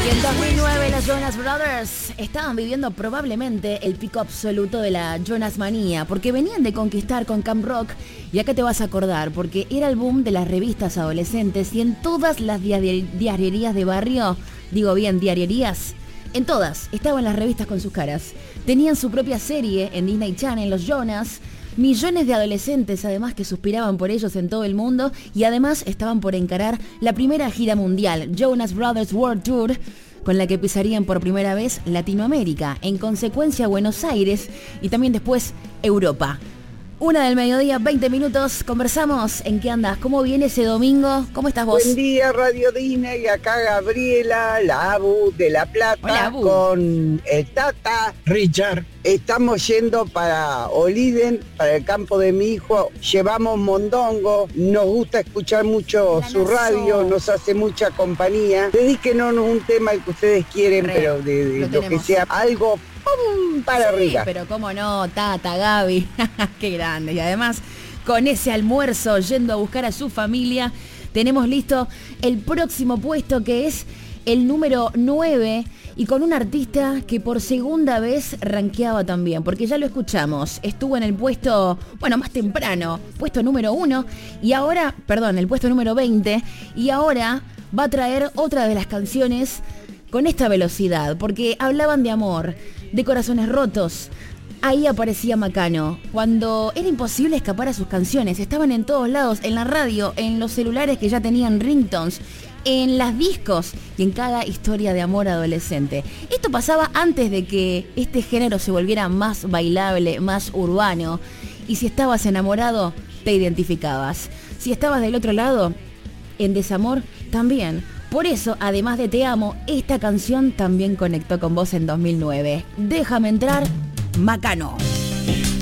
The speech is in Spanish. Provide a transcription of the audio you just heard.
Y en 2009 los Jonas Brothers estaban viviendo probablemente el pico absoluto de la Jonas manía, porque venían de conquistar con Camp Rock, y acá te vas a acordar, porque era el boom de las revistas adolescentes y en todas las diarierías de barrio, digo bien, diarierías, en todas estaban las revistas con sus caras. Tenían su propia serie en Disney Channel, los Jonas. Millones de adolescentes además que suspiraban por ellos en todo el mundo y además estaban por encarar la primera gira mundial, Jonas Brothers World Tour, con la que pisarían por primera vez Latinoamérica, en consecuencia Buenos Aires y también después Europa. 1:00 PM, 20 minutos, conversamos. ¿En qué andas? ¿Cómo viene ese domingo? ¿Cómo estás vos? Buen día, Radio Disney, acá Gabriela, la Abu de La Plata. Hola, Abu. Con el Tata, Richard. Estamos yendo para Oliden, para el campo de mi hijo. Llevamos mondongo, nos gusta escuchar mucho su radio, nos hace mucha compañía. Dedíquenos un tema el que ustedes quieren, pero de lo que sea algo ¡pum! Para arriba. Pero cómo no, Tata, Gaby, qué grande. Y además, con ese almuerzo, yendo a buscar a su familia, tenemos listo el próximo puesto, que es el número 9, y con un artista que por segunda vez rankeaba también, porque ya lo escuchamos, estuvo en el puesto, bueno, más temprano, puesto número 1, y ahora, perdón, el puesto número 20, y ahora va a traer otra de las canciones con esta velocidad, porque hablaban de amor, de corazones rotos. Ahí aparecía Macano, cuando era imposible escapar a sus canciones. Estaban en todos lados, en la radio, en los celulares que ya tenían ringtones, en las discos y en cada historia de amor adolescente. Esto pasaba antes de que este género se volviera más bailable, más urbano. Y si estabas enamorado, te identificabas. Si estabas del otro lado, en desamor, también. Por eso, además de Te Amo, esta canción también conectó con vos en 2009. Déjame entrar, Macano.